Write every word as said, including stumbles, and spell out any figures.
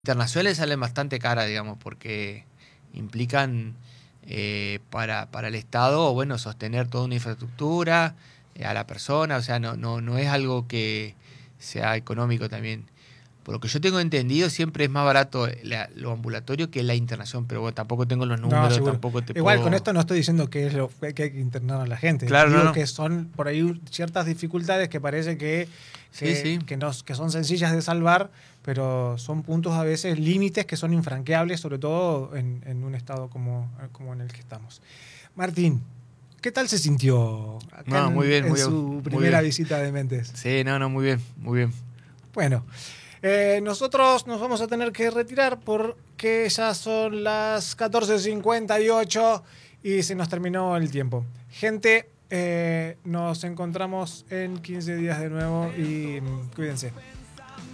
internacionales salen bastante caras, digamos, porque implican eh, para, para el Estado, bueno, sostener toda una infraestructura eh, a la persona, o sea, no, no, no es algo que sea económico también. Por lo que yo tengo entendido, siempre es más barato la- lo ambulatorio que la internación, pero bueno, tampoco tengo los No, números, seguro. tampoco te Igual con puedo... esto no estoy diciendo que es lo que hay que internar a la gente. Claro, no, Digo no. que son por ahí ciertas dificultades que parece que, Sí, que, sí. que, nos- que son sencillas de salvar, pero son puntos a veces límites que son infranqueables, sobre todo en, en un estado como, como en el que estamos. Martín, ¿qué tal se sintió acá No, muy en, bien, en muy bien, su muy primera bien. visita de Mentes? Sí, no, no, muy bien, muy bien. Bueno, eh, nosotros nos vamos a tener que retirar porque ya son las catorce cincuenta y ocho y se nos terminó el tiempo. Gente, eh, nos encontramos en quince días de nuevo y mm, cuídense.